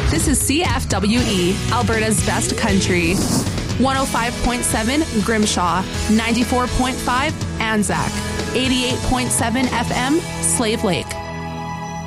This is CFWE, Alberta's best country. 105.7 Grimshaw, 94.5 Anzac, 88.7 FM Slave Lake.